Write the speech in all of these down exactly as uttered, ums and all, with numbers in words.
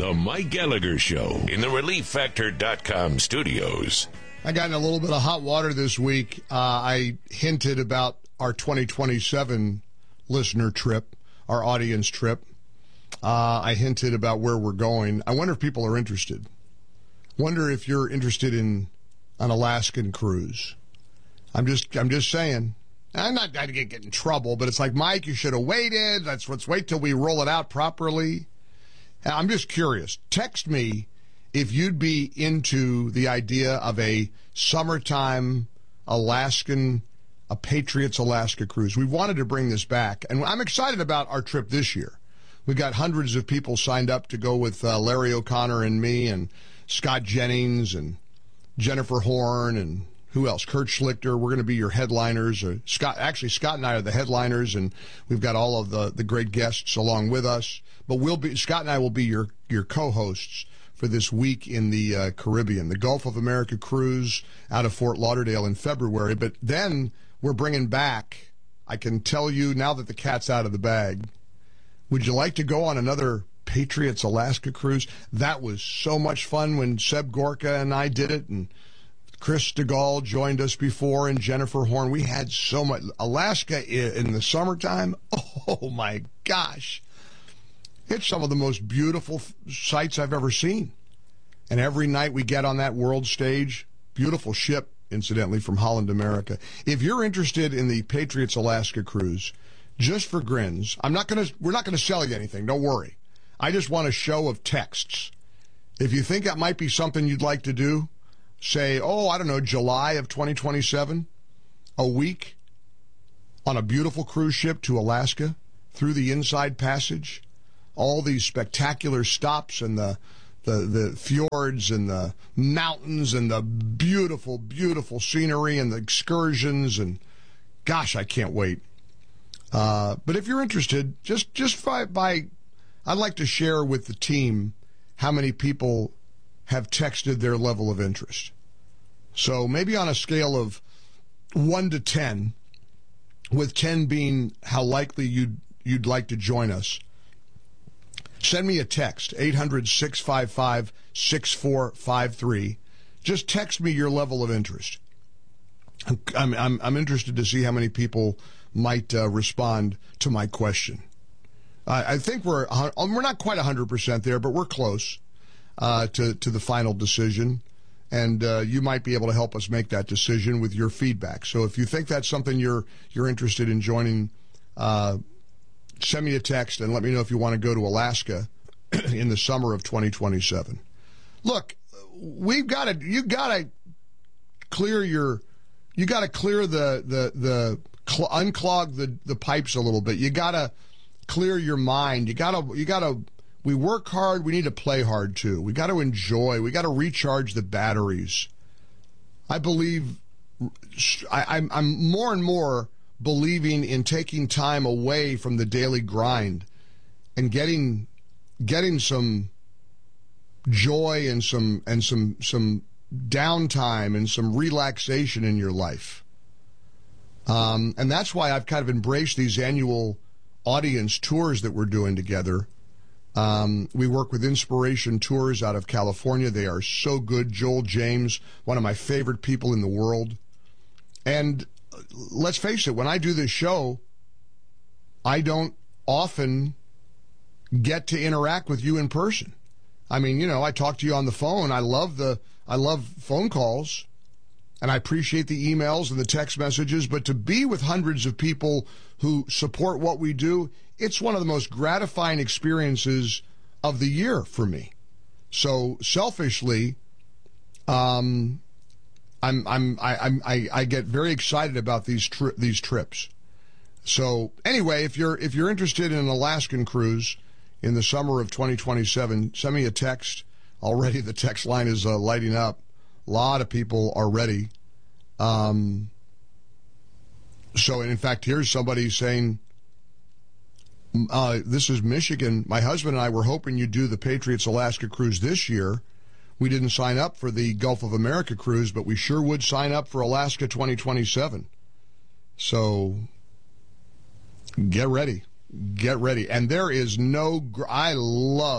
The Mike Gallagher Show in the relief factor dot com studios. I got in a little bit of hot water this week. Uh, I hinted about our twenty twenty-seven listener trip, our audience trip. Uh, I hinted about where we're going. I wonder if people are interested. Wonder if you're interested in an Alaskan cruise. I'm just, I'm just saying. I'm not going to get, get in trouble, but it's like, Mike, you should have waited. Let's, let's wait till we roll it out properly. I'm just curious. Text me if you'd be into the idea of a summertime Alaskan, a Patriots Alaska cruise. We've wanted to bring this back, and I'm excited about our trip this year. We got hundreds of people signed up to go with uh, Larry O'Connor and me and Scott Jennings and Jennifer Horn and who else? Kurt Schlichter. We're going to be your headliners. Or Scott, actually, Scott and I are the headliners, and we've got all of the, the great guests along with us. But we'll be Scott and I will be your your co-hosts for this week in the uh, Caribbean, the Gulf of America cruise out of Fort Lauderdale in February. But then we're bringing back. I can tell you now that the cat's out of the bag. Would you like to go on another Patriots Alaska cruise? That was so much fun when Seb Gorka and I did it, and Chris DeGaulle joined us before, and Jennifer Horn. We had so much. Alaska in the summertime, oh my gosh. It's some of the most beautiful sights I've ever seen. And every night we get on that world stage, beautiful ship, incidentally, from Holland America. If you're interested in the Patriots Alaska cruise, just for grins, I'm not going to, we're not going to sell you anything, don't worry. I just want a show of texts. If you think that might be something you'd like to do, say, oh, I don't know, July of twenty twenty-seven, a week on a beautiful cruise ship to Alaska through the Inside Passage, all these spectacular stops and the, the, the fjords and the mountains and the beautiful, beautiful scenery and the excursions. And gosh, I can't wait. Uh, but if you're interested, just, just by, by, I'd like to share with the team how many people have texted their level of interest. So maybe on a scale of one to ten, with ten being how likely you'd you'd like to join us, send me a text, eight hundred, six five five, six four five three. Just text me your level of interest. I'm I'm, I'm interested to see how many people might uh, respond to my question. I, I think we're we're not quite one hundred percent there, but we're close. Uh, to, to the final decision, and uh, you might be able to help us make that decision with your feedback. So if you think that's something you're you're interested in joining, uh, send me a text and let me know if you want to go to Alaska in the summer of twenty twenty-seven. Look, we've got to you got to clear your you got to clear the the the cl- unclog the the pipes a little bit. You got to clear your mind. You got to you got to We work hard. We need to play hard, too. We got to enjoy. We got to recharge the batteries. I believe I, I'm, I'm more and more believing in taking time away from the daily grind and getting getting some joy and some and some some downtime and some relaxation in your life. Um, and that's why I've kind of embraced these annual audience tours that we're doing together. Um, we work with Inspiration Tours out of California. They are so good. Joel James, one of my favorite people in the world. And let's face it, when I do this show, I don't often get to interact with you in person. I mean, you know, I talk to you on the phone. I love the I love phone calls, and I appreciate the emails and the text messages. But to be with hundreds of people who support what we do, it's one of the most gratifying experiences of the year for me. So selfishly, um, I'm I'm I, I'm I, I get very excited about these tri- these trips. So anyway, if you're if you're interested in an Alaskan cruise in the summer of twenty twenty-seven, send me a text. Already the text line is uh, lighting up. A lot of people are ready. Um, so, in fact, here's somebody saying, uh, this is Michigan. My husband and I were hoping you'd do the Patriots Alaska cruise this year. We didn't sign up for the Gulf of America cruise, but we sure would sign up for Alaska twenty twenty-seven. So, get ready. Get ready. And there is no, gr- I love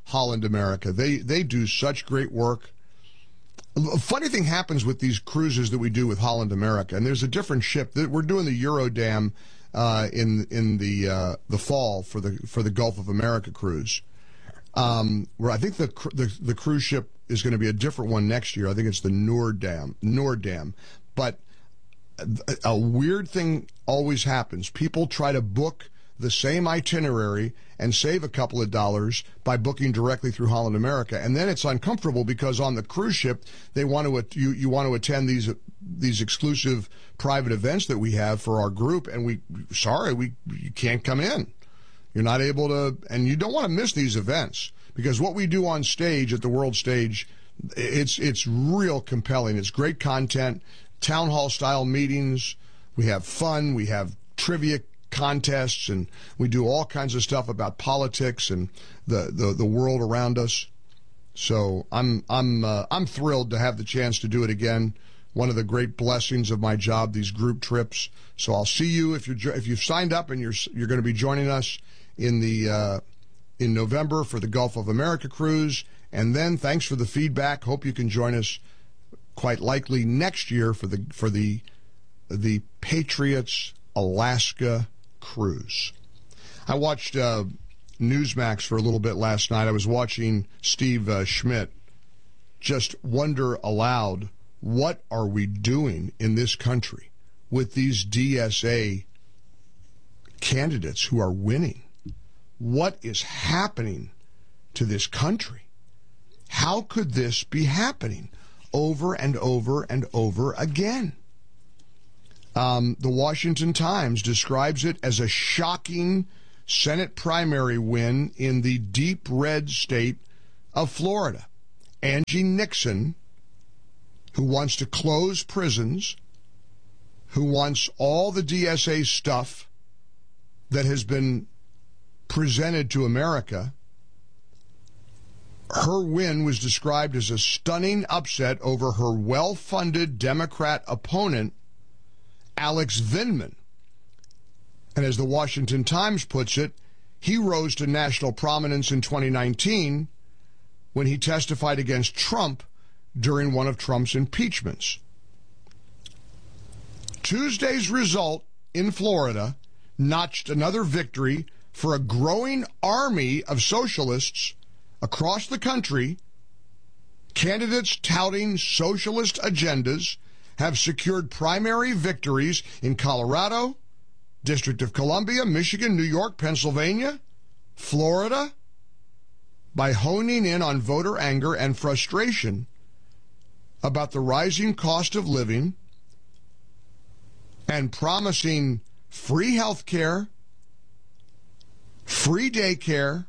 Holland America. They they do such great work. A funny thing happens with these cruises that we do with Holland America, and there's a different ship. We're doing the Eurodam uh, in in the uh, the fall for the for the Gulf of America cruise. Um, where I think the, the the cruise ship is going to be a different one next year. I think it's the Noordam. Noordam, but a, a weird thing always happens. People try to book the same itinerary and save a couple of dollars by booking directly through Holland America, and then it's uncomfortable because on the cruise ship they want to you you want to attend these these exclusive private events that we have for our group, and we sorry we you can't come in. You're not able to, and you don't want to miss these events because what we do on stage at the World Stage, it's it's real compelling. It's great content, town hall style meetings. We have fun. We have trivia contests, and we do all kinds of stuff about politics and the, the, the world around us. So I'm I'm uh, I'm thrilled to have the chance to do it again. One of the great blessings of my job, these group trips. So I'll see you if you if you've signed up and you're you're going to be joining us in the uh, in November for the Gulf of America cruise, and then thanks for the feedback. Hope you can join us quite likely next year for the for the the Patriots Alaska cruise. I watched uh, Newsmax for a little bit last night. I was watching Steve uh, Schmidt just wonder aloud, what are we doing in this country with these D S A candidates who are winning? What is happening to this country? How could this be happening over and over and over again? Um, the Washington Times describes it as a shocking Senate primary win in the deep red state of Florida. Angie Nixon, who wants to close prisons, who wants all the D S A stuff that has been presented to America, her win was described as a stunning upset over her well-funded Democrat opponent, Alex Vindman. And as the Washington Times puts it, he rose to national prominence in twenty nineteen when he testified against Trump during one of Trump's impeachments. Tuesday's result in Florida notched another victory for a growing army of socialists across the country. Candidates touting socialist agendas have secured primary victories in Colorado, District of Columbia, Michigan, New York, Pennsylvania, Florida, by honing in on voter anger and frustration about the rising cost of living and promising free health care, free daycare,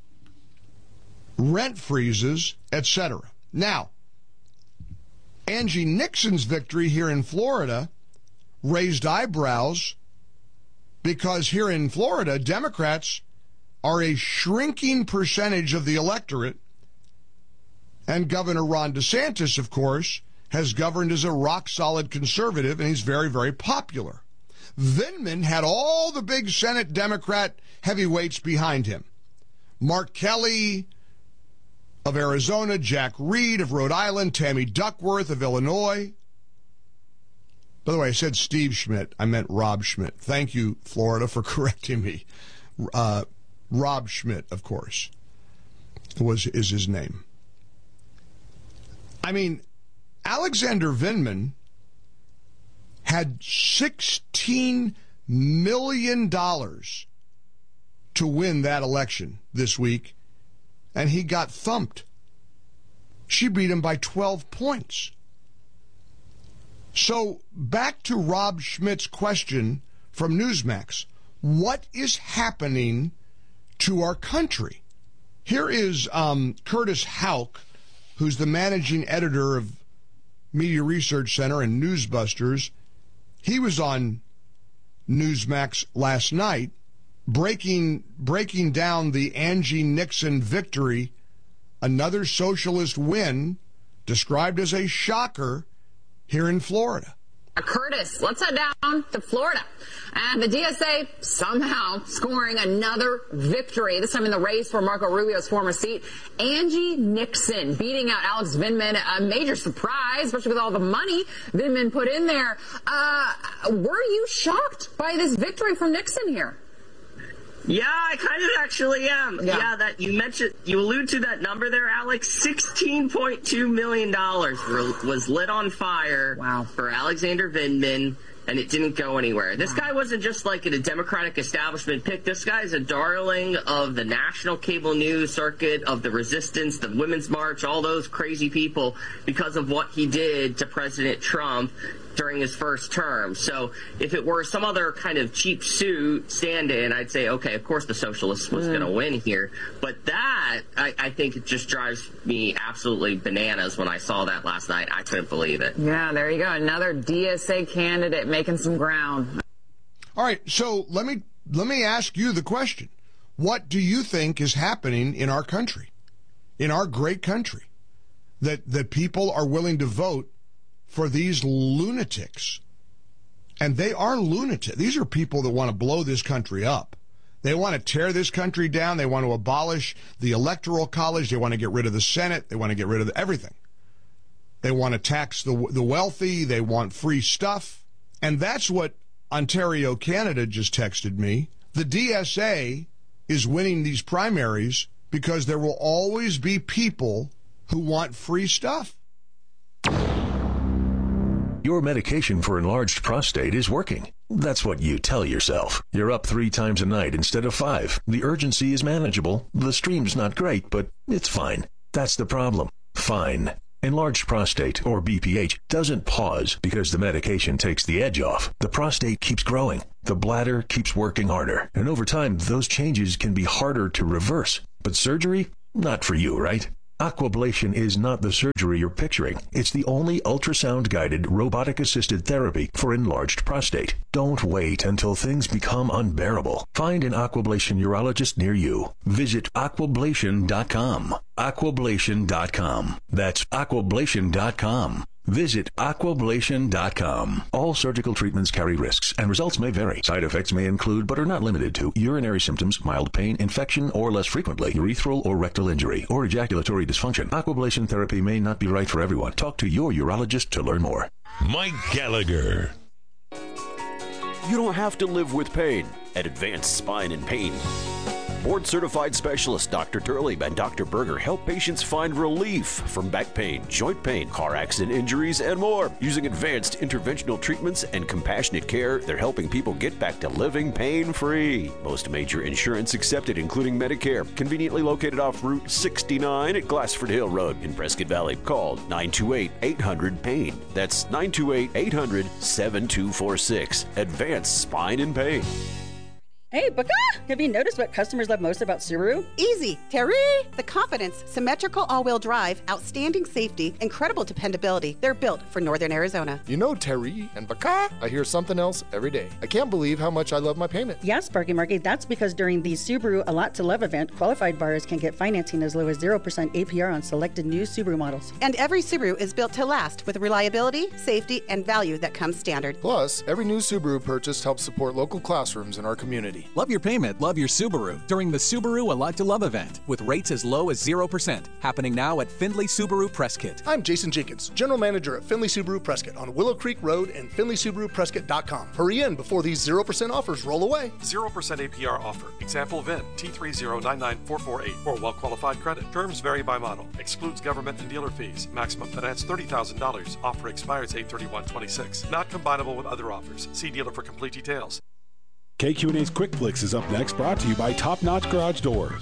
rent freezes, et cetera. Now, Angie Nixon's victory here in Florida raised eyebrows because here in Florida, Democrats are a shrinking percentage of the electorate, and Governor Ron DeSantis, of course, has governed as a rock-solid conservative, and he's very, very popular. Vindman had all the big Senate Democrat heavyweights behind him. Mark Kelly of Arizona, Jack Reed of Rhode Island, Tammy Duckworth of Illinois. By the way, I said Steve Schmidt. I meant Rob Schmidt. Thank you, Florida, for correcting me. Uh, Rob Schmidt, of course, was is his name. I mean, Alexander Vindman had sixteen million dollars to win that election this week, and he got thumped. She beat him by twelve points. So back to Rob Schmidt's question from Newsmax. What is happening to our country? Here is um, Curtis Houck, who's the managing editor of Media Research Center and Newsbusters. He was on Newsmax last night breaking breaking down the Angie Nixon victory, another socialist win described as a shocker here in Florida. Curtis, let's head down to Florida. And the D S A somehow scoring another victory, this time in the race for Marco Rubio's former seat. Angie Nixon beating out Alex Vindman, a major surprise, especially with all the money Vindman put in there. Uh, were you shocked by this victory from Nixon here? Yeah, I kind of actually am. Yeah. yeah, that you mentioned, you allude to that number there, Alex. sixteen point two million dollars was lit on fire wow. for Alexander Vindman, and it didn't go anywhere. This guy wasn't just like a Democratic establishment pick. This guy's a darling of the national cable news circuit, of the resistance, the Women's March, all those crazy people because of what he did to President Trump during his first term. So if it were some other kind of cheap suit stand-in, I'd say, okay, of course the socialist was mm. going to win here. But that, I, I think it just drives me absolutely bananas when I saw that last night. I couldn't believe it. Yeah, there you go. Another D S A candidate making some ground. All right, so let me let me ask you the question. What do you think is happening in our country, in our great country, that, that people are willing to vote for these lunatics? And they are lunatics. These are people that want to blow this country up. They want to tear this country down. They want to abolish the Electoral College. They want to get rid of the Senate. They want to get rid of the, everything. They want to tax the, the wealthy. They want free stuff. And that's what Ontario, Canada just texted me. The D S A is winning these primaries because there will always be people who want free stuff. Your medication for enlarged prostate is working. That's what you tell yourself. You're up three times a night instead of five. The urgency is manageable. The stream's not great, but it's fine. That's the problem. Fine. Enlarged prostate, or B P H, doesn't pause because the medication takes the edge off. The prostate keeps growing. The bladder keeps working harder. And over time, those changes can be harder to reverse. But surgery? Not for you, right? Aquablation is not the surgery you're picturing. It's the only ultrasound-guided, robotic-assisted therapy for enlarged prostate. Don't wait until things become unbearable. Find an Aquablation urologist near you. Visit aquablation dot com. aquablation dot com. That's aquablation dot com. Visit aquablation dot com. All surgical treatments carry risks, and results may vary. Side effects may include, but are not limited to, urinary symptoms, mild pain, infection, or less frequently, urethral or rectal injury, or ejaculatory dysfunction. Aquablation therapy may not be right for everyone. Talk to your urologist to learn more. Mike Gallagher. You don't have to live with pain at Advanced Spine and Pain. Board-certified specialists Doctor Turley and Doctor Berger help patients find relief from back pain, joint pain, car accident injuries, and more. Using advanced interventional treatments and compassionate care, they're helping people get back to living pain-free. Most major insurance accepted, including Medicare. Conveniently located off Route sixty-nine at Glassford Hill Road in Prescott Valley. Call nine two eight, eight hundred, PAIN. That's nine two eight, eight hundred, seven two four six. Advanced Spine and Pain. Hey, Baka! Have you noticed what customers love most about Subaru? Easy. Terry! The confidence, symmetrical all-wheel drive, outstanding safety, incredible dependability. They're built for Northern Arizona. You know, Terry and Baka, I hear something else every day. I can't believe how much I love my payment. Yes, Sparky Marky, that's because during the Subaru A Lot to Love event, qualified buyers can get financing as low as zero percent A P R on selected new Subaru models. And every Subaru is built to last with reliability, safety, and value that comes standard. Plus, every new Subaru purchase helps support local classrooms in our community. Love your payment, love your Subaru during the Subaru A Lot to Love event with rates as low as zero percent. Happening now at Findlay Subaru Prescott. I'm Jason Jenkins, General Manager at Findlay Subaru Prescott on Willow Creek Road and Findlay Subaru Prescott dot com. Hurry in before these zero percent offers roll away. zero percent A P R offer. Example V I N T three zero nine nine four four eight or well-qualified credit. Terms vary by model. Excludes government and dealer fees. Maximum finance thirty thousand dollars. Offer expires eight thirty-one twenty-six. Not combinable with other offers. See dealer for complete details. K Q and A's Quick Flicks is up next, brought to you by Top Notch Garage Doors.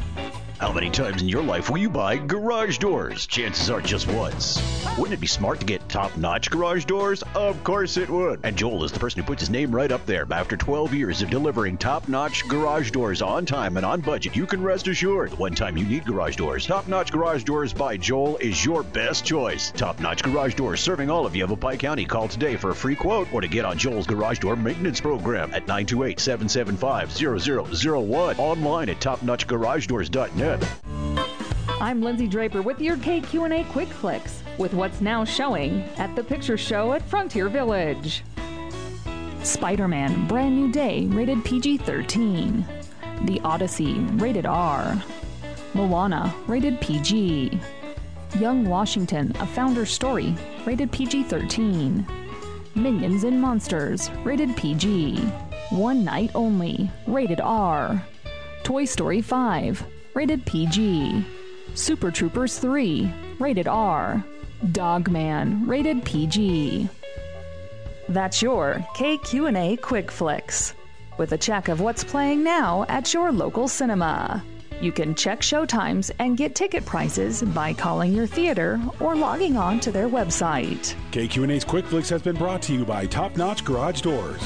How many times in your life will you buy garage doors? Chances are just once. Wouldn't it be smart to get top-notch garage doors? Of course it would. And Joel is the person who puts his name right up there. After twelve years of delivering top-notch garage doors on time and on budget, you can rest assured the one time you need garage doors, Top-Notch Garage Doors by Joel is your best choice. Top-Notch Garage Doors serving all of Yavapai County. Call today for a free quote or to get on Joel's garage door maintenance program at nine two eight, seven seven five, zero zero zero one. Online at top notch garage doors dot net. I'm Lindsay Draper with your K Q and A Quick Flicks with what's now showing at the Picture Show at Frontier Village. Spider-Man Brand New Day, rated P G thirteen. The Odyssey, rated R. Moana, rated P G. Young Washington, A Founder's Story, rated P G thirteen. Minions and Monsters, rated P G. One Night Only, rated R. Toy Story five, rated P G. Super Troopers three, rated R. Dogman, rated P G. That's your K Q and A Quick Flicks, with a check of what's playing now at your local cinema. You can check showtimes and get ticket prices by calling your theater or logging on to their website. K Q and A's Quick Flicks has been brought to you by Top Notch Garage Doors.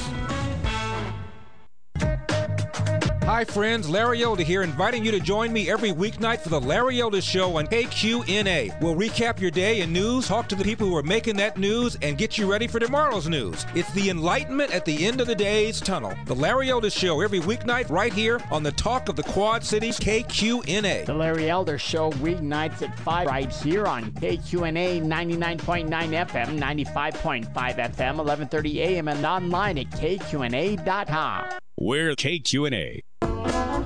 Hi friends, Larry Elder here, inviting you to join me every weeknight for the Larry Elder Show on K Q N A. We'll recap your day and news, talk to the people who are making that news, and get you ready for tomorrow's news. It's the enlightenment at the end of the day's tunnel. The Larry Elder Show every weeknight right here on the Talk of the Quad Cities, K Q N A. The Larry Elder Show weeknights at five right here on K Q N A ninety-nine point nine F M, ninety-five point five F M, eleven thirty A M, and online at K Q N A dot com. We're K Q N A.